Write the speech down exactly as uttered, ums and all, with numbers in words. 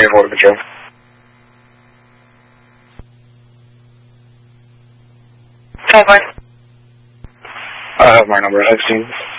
Miami Border Patrol. Five one. I have my number. I've seen.